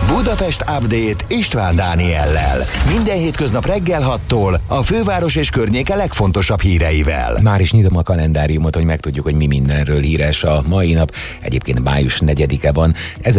Budapest Update István Dániellel. Minden hétköznap reggel 6-tól a főváros és környéke legfontosabb híreivel. Már is nyitom a kalendáriumot, hogy megtudjuk, hogy mi mindenről híres a mai nap. Egyébként május 4-e van.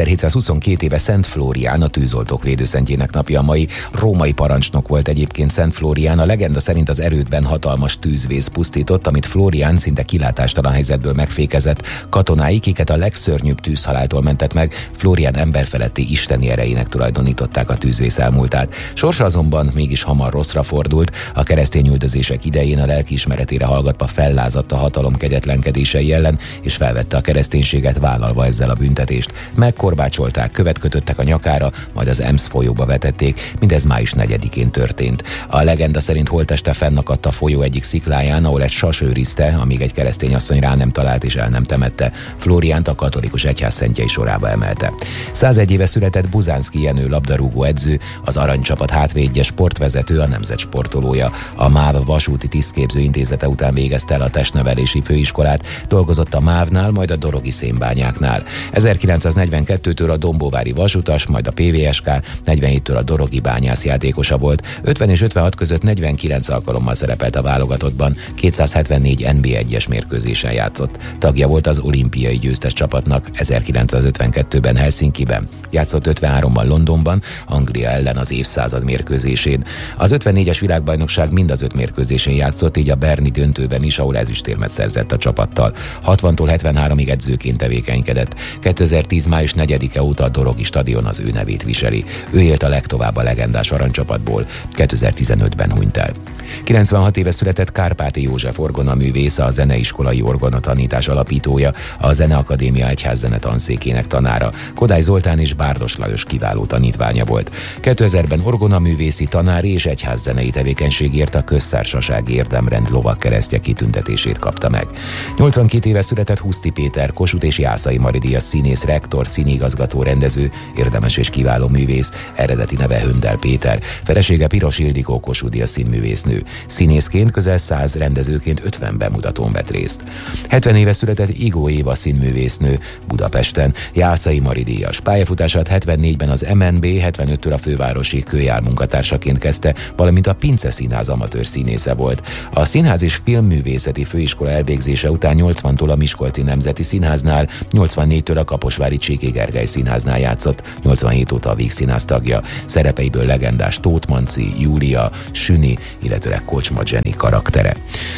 1722 éve Szent Flórián, a tűzoltók védőszentjének napja a mai. Római parancsnok volt egyébként Szent Flórián. A legenda szerint az erődben hatalmas tűzvész pusztított, amit Flórián szinte kilátástalan helyzetből megfékezett. Katonái, kiket a legszörnyűbb tűzhaláltól mentett meg, Flórián emberfeletti isteni erejének tulajdonították a tűzvész elmúltát. Sorsa azonban mégis hamar rosszra fordult. A keresztény üldözések idején a lelkiismeretére hallgatva fellázadt a hatalom kegyetlenkedései ellen, és felvette a kereszténységet, vállalva ezzel a büntetést. Megkorbácsolták, követ kötöttek a nyakára, majd az Ems folyóba vetették. Mindez május 4-én történt. A legenda szerint holtteste fennakadt a folyó egyik szikláján, ahol egy sas őrizte, amíg egy keresztény asszony rá nem talált és el nem temette. Flóriánt a katolikus egyház szentjei sorába emelte. 101 éve született Buzánszky Jenő labdarúgó edző, az aranycsapat hátvédje, sportvezető, a nemzet sportolója. A MÁV vasúti tisztképző intézete után végezte el a testnevelési főiskolát, dolgozott a MÁV-nál, majd a dorogi szénbányáknál. 1942-től a dombóvári vasutas, majd a PVSK, 47-től a dorogi bányász játékosa volt. 50 és 56 között 49 alkalommal szerepelt a válogatottban, 274 NB1-es mérkőzésen játszott. Tagja volt az olimpiai győztes csapatnak 1952-ben Helsinkiben. Játszott 53-ban Londonban, Anglia ellen az évszázad mérkőzésén. Az 54-es világbajnokság mind az 5 mérkőzésén játszott, így a berni döntőben is, ahol ezüstérmet szerzett a csapattal. 60-tól 73-ig edzőként tevékenykedett. 2010. május 4-e óta a dorogi stadion az ő nevét viseli. Ő élt a legtovább a legendás aranycsapatból. 2015-ben hunyt el. 96 éve született Kárpáti József orgonaművész, a zeneiskolai orgonatanítás alapítója, a Zeneakadémia egyházzene tanszékének tanára. Kodály Zoltán és Bárdos Lajos kiváló tanítványa volt. 2000-ben orgonaművészi, tanári és egyházzenei tevékenységért a Köztársasági Érdemrend lovagkeresztje kitüntetését kapta meg. 82 éve született Huszti Péter, Kossuth és Jászai Mari díjas színész, rektor, színigazgató, rendező, érdemes és kiváló művész, eredeti neve Höndel Péter, felesége Piros Ildikó Kossuth díjas színművésznő. Színészként közel 100, rendezőként 50 bemutatón vett részt. 70 éve született Igó Éva színművésznő, Budapesten, Jászai Mari díjas. Pályafutását 74-ben az MNB, 75-től a fővárosi Kőjár munkatársaként kezdte, valamint a Pince Színház amatőr színésze volt. A Színház és Filmművészeti Főiskola elvégzése után 80-tól a Miskolci Nemzeti Színháznál, 84-től a Kaposvári Cséki Gergely Színháznál játszott, 87 óta a Vígszínház tagja. Szerepeiből legendás Tóth Manci, Júlia, Süni, illetőleg Kocsma Jenny karaktere.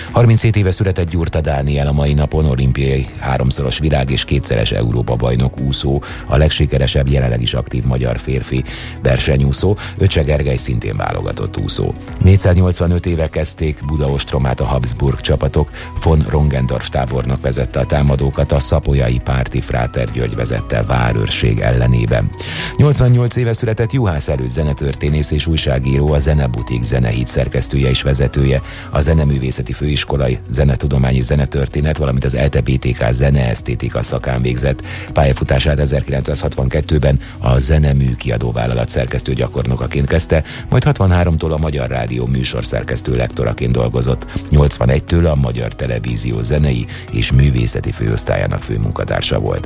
37 éve született Gyurta Dániel, a mai napon olimpiai 3-szoros világ és 2-szeres Európa-bajnok úszó, a legsikeresebb, jelenleg is aktív magyar férfi versenyúszó. Öccse Gergely szintén válogatott úszó. 485 éve kezdték Budaostromát a Habsburg csapatok, von Rongendorf tábornok vezette a támadókat, a szapolyai párti Fráter György vezette várőrség ellenében. 88 éve született Juhász Előtt zenetörténész és újságíró, a Zenebutik zenehit szerkesztője és vezetője, a Zeneművészeti Főiskolai Zenetudományi Zenetörténet, valamint az ELTE BTK zeneesztétika szakán végzett. Pályafutását 1962-ben a Zenemű kiadóvállalat szerkesztő gyakornokaként kezdte, majd 63-tól a Magyar Rádió műsorszerkesztő lektoraként dolgozott, 81-től a Magyar Televízió zenei és művészeti főosztályának főmunkatársa volt.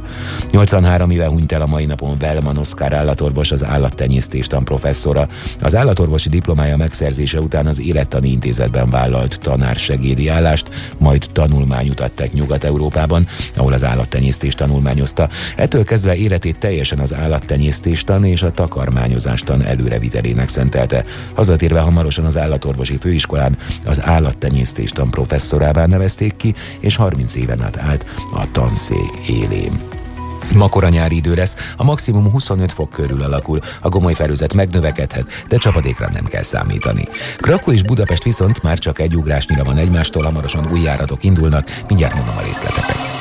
83 éve hunyt el a mai napon Wellman Oszkár állatorvos, az állattenyésztés tanprofesszora. Az állatorvosi diplomája megszerzése után az Élettani Intézetben vállalt tanársegédi állást, majd tanulmányutat tett Nyugat-Európában, ahol az állattenyésztést tanulmányozta. Ettől kezdve életét teljesen az állattenyésztéstan és a takarmányozástan előrevitelének szentelte. Hazatérve hamarosan az állatorvosi főiskolán az állattenyésztéstan professzorává nevezték ki, és 30 éven át állt a tanszék élén. Ma kora nyári idő lesz, a maximum 25 fok körül alakul, a gomoly felhőzet megnövekedhet, de csapadékra nem kell számítani. Krakkó és Budapest viszont már csak egy ugrásnyira van egymástól, hamarosan új járatok indulnak, mindjárt mondom a részleteket.